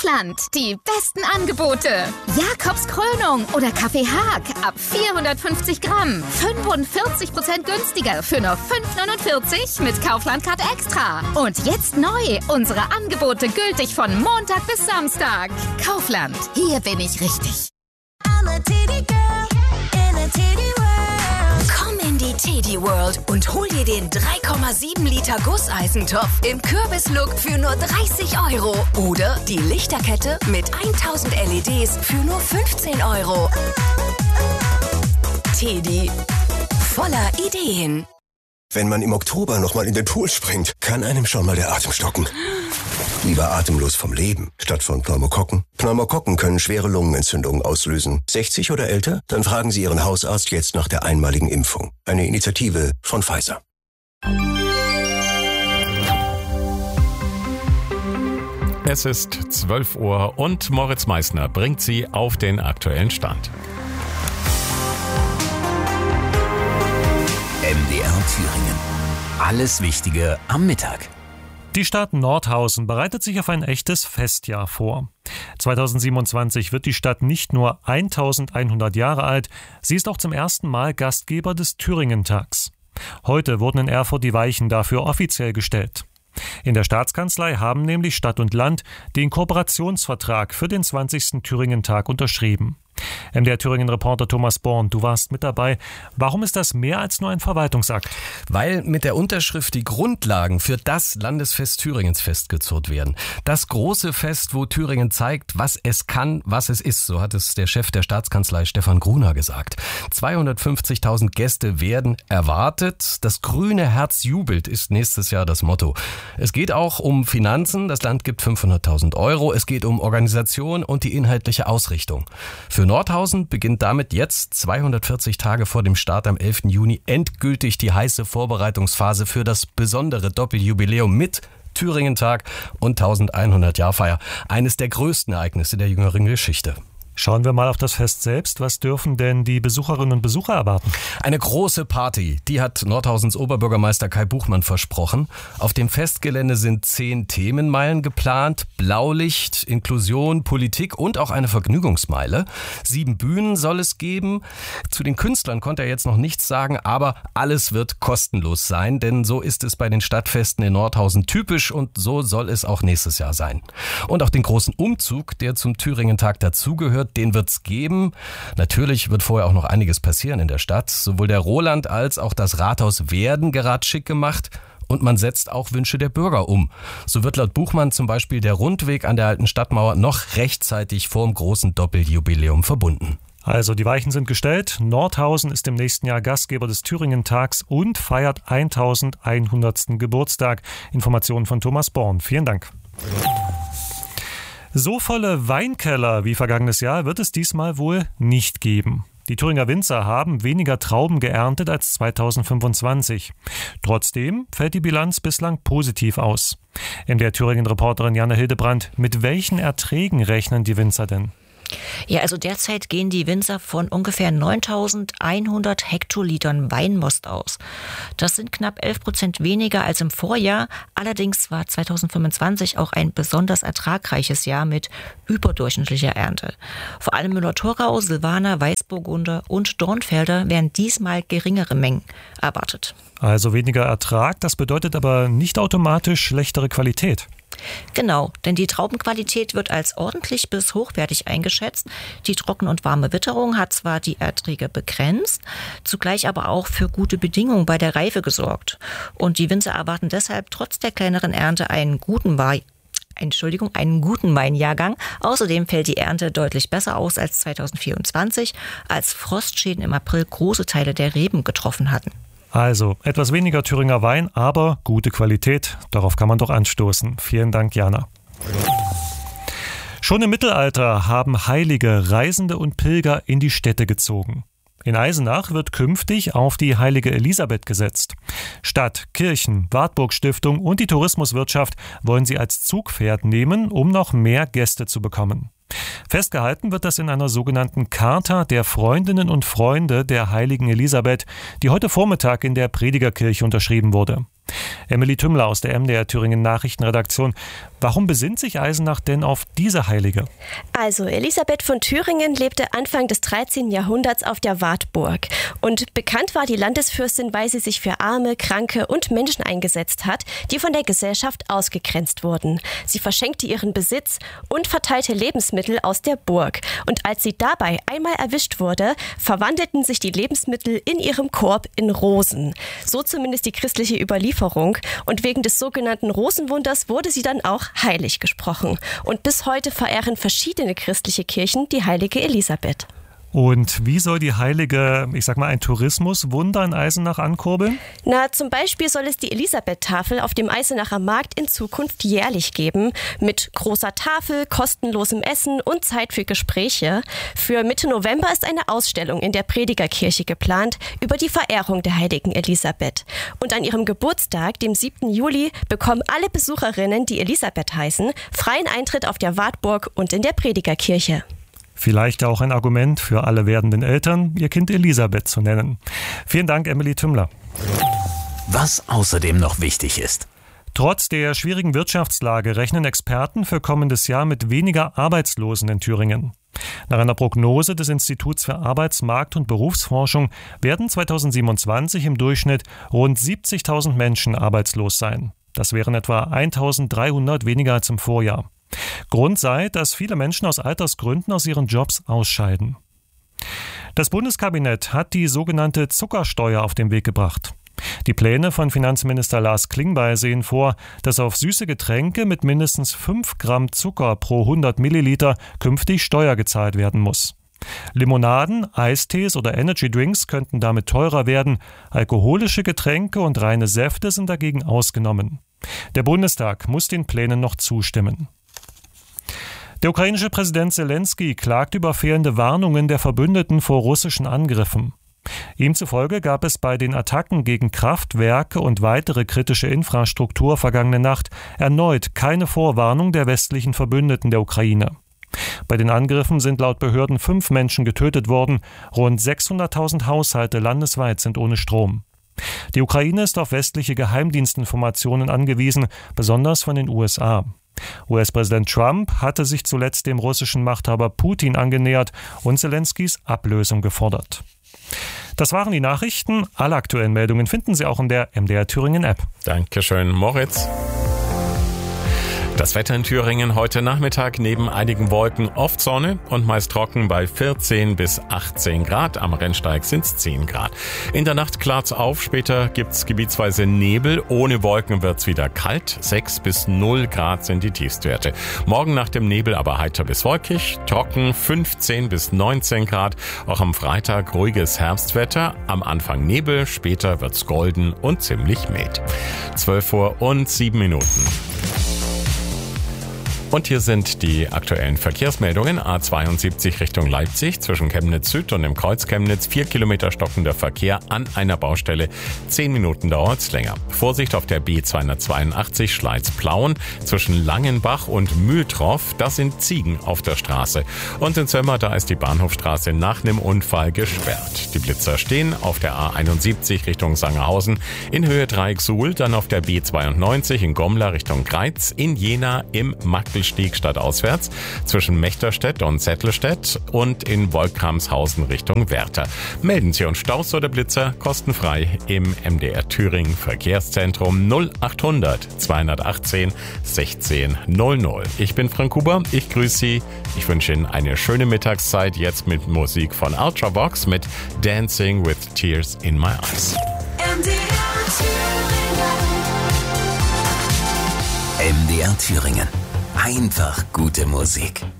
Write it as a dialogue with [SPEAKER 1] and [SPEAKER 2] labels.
[SPEAKER 1] Kaufland. Die besten Angebote. Jakobs Krönung oder Kaffee Haag ab 450 Gramm. 45% günstiger für nur 5,49 mit Kaufland-Card Extra. Und jetzt neu. Unsere Angebote gültig von Montag bis Samstag. Kaufland. Hier bin ich richtig.
[SPEAKER 2] Komm in die Teddy World und hol dir den 3,7 Liter Gusseisentopf im Kürbislook für nur 30 Euro. Oder die Lichterkette mit 1000 LEDs für nur 15 Euro. Teddy. Voller Ideen.
[SPEAKER 3] Wenn man im Oktober nochmal in den Pool springt, kann einem schon mal der Atem stocken. Lieber atemlos vom Leben, statt von Pneumokokken. Pneumokokken können schwere Lungenentzündungen auslösen. 60 oder älter? Dann fragen Sie Ihren Hausarzt jetzt nach der einmaligen Impfung. Eine Initiative von Pfizer.
[SPEAKER 4] Es ist 12 Uhr und Moritz Meissner bringt Sie auf den aktuellen Stand.
[SPEAKER 5] MDR Thüringen. Alles Wichtige am Mittag.
[SPEAKER 6] Die Stadt Nordhausen bereitet sich auf ein echtes Festjahr vor. 2027 wird die Stadt nicht nur 1100 Jahre alt, sie ist auch zum ersten Mal Gastgeber des Thüringen-Tags. Heute wurden in Erfurt die Weichen dafür offiziell gestellt. In der Staatskanzlei haben nämlich Stadt und Land den Kooperationsvertrag für den 20. Thüringen-Tag unterschrieben. MDR Thüringen-Reporter Thomas Born, du warst mit dabei. Warum ist das mehr als nur ein Verwaltungsakt?
[SPEAKER 7] Weil mit der Unterschrift die Grundlagen für das Landesfest Thüringens festgezurrt werden. Das große Fest, wo Thüringen zeigt, was es kann, was es ist. So hat es der Chef der Staatskanzlei Stefan Gruner gesagt. 250.000 Gäste werden erwartet. Das grüne Herz jubelt ist nächstes Jahr das Motto. Es geht auch um Finanzen. Das Land gibt 500.000 Euro. Es geht um Organisation und die inhaltliche Ausrichtung. Für Nordhausen beginnt damit jetzt 240 Tage vor dem Start am 11. Juni endgültig die heiße Vorbereitungsphase für das besondere Doppeljubiläum mit Thüringen-Tag und 1100-Jahrfeier. Eines der größten Ereignisse der jüngeren Geschichte.
[SPEAKER 6] Schauen wir mal auf das Fest selbst. Was dürfen denn die Besucherinnen und Besucher erwarten?
[SPEAKER 7] Eine große Party, die hat Nordhausens Oberbürgermeister Kai Buchmann versprochen. Auf dem Festgelände sind 10 Themenmeilen geplant. Blaulicht, Inklusion, Politik und auch eine Vergnügungsmeile. 7 Bühnen soll es geben. Zu den Künstlern konnte er jetzt noch nichts sagen, aber alles wird kostenlos sein, denn so ist es bei den Stadtfesten in Nordhausen typisch und so soll es auch nächstes Jahr sein. Und auch den großen Umzug, der zum Thüringen-Tag dazugehört, den wird's geben. Natürlich wird vorher auch noch einiges passieren in der Stadt. Sowohl der Roland als auch das Rathaus werden gerade schick gemacht. Und man setzt auch Wünsche der Bürger um. So wird laut Buchmann zum Beispiel der Rundweg an der alten Stadtmauer noch rechtzeitig vor dem großen Doppeljubiläum verbunden.
[SPEAKER 6] Also die Weichen sind gestellt. Nordhausen ist im nächsten Jahr Gastgeber des Thüringen-Tags und feiert 1100. Geburtstag. Informationen von Thomas Born. Vielen Dank. So volle Weinkeller wie vergangenes Jahr wird es diesmal wohl nicht geben. Die Thüringer Winzer haben weniger Trauben geerntet als 2025. Trotzdem fällt die Bilanz bislang positiv aus. MDR Thüringen-Reporterin Jana Hildebrandt, mit welchen Erträgen rechnen die Winzer denn?
[SPEAKER 8] Ja, also derzeit gehen die Winzer von ungefähr 9.100 Hektolitern Weinmost aus. Das sind knapp 11% weniger als im Vorjahr. Allerdings war 2025 auch ein besonders ertragreiches Jahr mit überdurchschnittlicher Ernte. Vor allem Müller-Thurgau, Silvaner, Weißburgunder und Dornfelder werden diesmal geringere Mengen erwartet.
[SPEAKER 6] Also weniger Ertrag, das bedeutet aber nicht automatisch schlechtere Qualität.
[SPEAKER 8] Genau, denn die Traubenqualität wird als ordentlich bis hochwertig eingeschätzt. Die trockene und warme Witterung hat zwar die Erträge begrenzt, zugleich aber auch für gute Bedingungen bei der Reife gesorgt. Und die Winzer erwarten deshalb trotz der kleineren Ernte einen guten Weinjahrgang. Außerdem fällt die Ernte deutlich besser aus als 2024, als Frostschäden im April große Teile der Reben getroffen hatten.
[SPEAKER 6] Also etwas weniger Thüringer Wein, aber gute Qualität. Darauf kann man doch anstoßen. Vielen Dank, Jana. Schon im Mittelalter haben Heilige, Reisende und Pilger in die Städte gezogen. In Eisenach wird künftig auf die Heilige Elisabeth gesetzt. Stadt, Kirchen, Wartburg-Stiftung und die Tourismuswirtschaft wollen sie als Zugpferd nehmen, um noch mehr Gäste zu bekommen. Festgehalten wird das in einer sogenannten Charta der Freundinnen und Freunde der Heiligen Elisabeth, die heute Vormittag in der Predigerkirche unterschrieben wurde. Emily Tümmler aus der MDR Thüringen Nachrichtenredaktion. Warum besinnt sich Eisenach denn auf diese Heilige?
[SPEAKER 9] Also, Elisabeth von Thüringen lebte Anfang des 13. Jahrhunderts auf der Wartburg. Und bekannt war die Landesfürstin, weil sie sich für Arme, Kranke und Menschen eingesetzt hat, die von der Gesellschaft ausgegrenzt wurden. Sie verschenkte ihren Besitz und verteilte Lebensmittel aus der Burg. Und als sie dabei einmal erwischt wurde, verwandelten sich die Lebensmittel in ihrem Korb in Rosen. So zumindest die christliche Überlieferung. Und wegen des sogenannten Rosenwunders wurde sie dann auch heilig gesprochen. Und bis heute verehren verschiedene christliche Kirchen die heilige Elisabeth.
[SPEAKER 6] Und wie soll die Heilige, ein Tourismuswunder in Eisenach ankurbeln?
[SPEAKER 9] Zum Beispiel soll es die Elisabeth-Tafel auf dem Eisenacher Markt in Zukunft jährlich geben. Mit großer Tafel, kostenlosem Essen und Zeit für Gespräche. Für Mitte November ist eine Ausstellung in der Predigerkirche geplant über die Verehrung der heiligen Elisabeth. Und an ihrem Geburtstag, dem 7. Juli, bekommen alle Besucherinnen, die Elisabeth heißen, freien Eintritt auf der Wartburg und in der Predigerkirche.
[SPEAKER 6] Vielleicht auch ein Argument für alle werdenden Eltern, ihr Kind Elisabeth zu nennen. Vielen Dank, Emily Tümmler.
[SPEAKER 5] Was außerdem noch wichtig ist.
[SPEAKER 6] Trotz der schwierigen Wirtschaftslage rechnen Experten für kommendes Jahr mit weniger Arbeitslosen in Thüringen. Nach einer Prognose des Instituts für Arbeitsmarkt- und Berufsforschung werden 2027 im Durchschnitt rund 70.000 Menschen arbeitslos sein. Das wären etwa 1.300 weniger als im Vorjahr. Grund sei, dass viele Menschen aus Altersgründen aus ihren Jobs ausscheiden. Das Bundeskabinett hat die sogenannte Zuckersteuer auf den Weg gebracht. Die Pläne von Finanzminister Lars Klingbeil sehen vor, dass auf süße Getränke mit mindestens 5 Gramm Zucker pro 100 Milliliter künftig Steuer gezahlt werden muss. Limonaden, Eistees oder Energydrinks könnten damit teurer werden. Alkoholische Getränke und reine Säfte sind dagegen ausgenommen. Der Bundestag muss den Plänen noch zustimmen. Der ukrainische Präsident Zelensky klagt über fehlende Warnungen der Verbündeten vor russischen Angriffen. Ihm zufolge gab es bei den Attacken gegen Kraftwerke und weitere kritische Infrastruktur vergangene Nacht erneut keine Vorwarnung der westlichen Verbündeten der Ukraine. Bei den Angriffen sind laut Behörden 5 Menschen getötet worden, rund 600.000 Haushalte landesweit sind ohne Strom. Die Ukraine ist auf westliche Geheimdienstinformationen angewiesen, besonders von den USA. US-Präsident Trump hatte sich zuletzt dem russischen Machthaber Putin angenähert und Zelenskys Ablösung gefordert. Das waren die Nachrichten. Alle aktuellen Meldungen finden Sie auch in der MDR Thüringen App.
[SPEAKER 4] Dankeschön, Moritz. Das Wetter in Thüringen heute Nachmittag neben einigen Wolken oft Sonne und meist trocken bei 14 bis 18 Grad. Am Rennsteig sind es 10 Grad. In der Nacht klart's auf, später gibt's gebietsweise Nebel. Ohne Wolken wird's wieder kalt. 6 bis 0 Grad sind die Tiefstwerte. Morgen nach dem Nebel aber heiter bis wolkig, trocken 15 bis 19 Grad. Auch am Freitag ruhiges Herbstwetter. Am Anfang Nebel, später wird's golden und ziemlich mild. 12:07 Und hier sind die aktuellen Verkehrsmeldungen. A72 Richtung Leipzig zwischen Chemnitz Süd und dem Kreuz Chemnitz. 4 Kilometer stockender Verkehr an einer Baustelle. 10 Minuten dauert's länger. Vorsicht auf der B282 Schleiz-Plauen zwischen Langenbach und Mühltroff. Da sind Ziegen auf der Straße. Und in Sömmer, da ist die Bahnhofstraße nach einem Unfall gesperrt. Die Blitzer stehen auf der A71 Richtung Sangerhausen in Höhe Dreieck-Suhl, dann auf der B92 in Gommler Richtung Greiz, in Jena im Magdelstieg stadtauswärts zwischen Mechterstedt und Zettelstedt und in Wolkramshausen Richtung Werther. Melden Sie uns Staus oder Blitzer kostenfrei im MDR Thüringen Verkehrszentrum 0800 218 16 00. Ich bin Frank Huber, ich grüße Sie. Ich wünsche Ihnen eine schöne Mittagszeit, jetzt mit Musik von Ultravox mit Dancing with Tears in My Eyes.
[SPEAKER 5] MDR Thüringen. Einfach gute Musik.